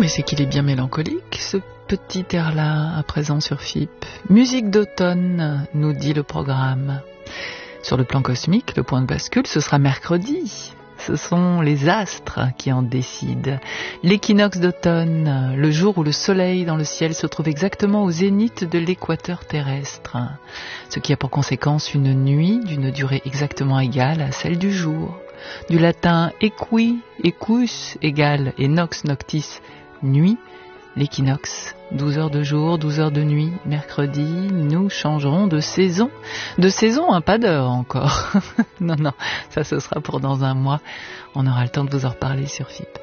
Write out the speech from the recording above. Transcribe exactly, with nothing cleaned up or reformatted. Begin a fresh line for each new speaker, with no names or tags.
c'est qu'il est bien mélancolique, ce petit air-là, à présent sur F I P. Musique d'automne, nous dit le programme. Sur le plan cosmique, le point de bascule, ce sera mercredi. Ce sont les astres qui en décident. L'équinoxe d'automne, le jour où le soleil dans le ciel se trouve exactement au zénith de l'équateur terrestre. Ce qui a pour conséquence une nuit d'une durée exactement égale à celle du jour. Du latin equi, equus, égale, et nox noctis, nuit. L'équinoxe, douze heures de jour, douze heures de nuit, mercredi, nous changerons de saison. De saison, hein, pas d'heure encore. non, non, ça ce sera pour dans un mois. On aura le temps de vous en reparler sur F I P.